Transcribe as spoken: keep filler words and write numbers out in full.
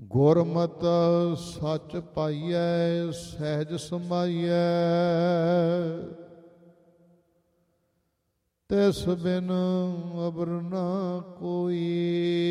ਗੁਰਮਤਿ ਸੱਚ ਪਾਈਐ ਸਹਿਜ ਸਮਾਈਐ। ਤਿਸ ਬਿਨ ਅਬਰ ਨਾ ਕੋਈ।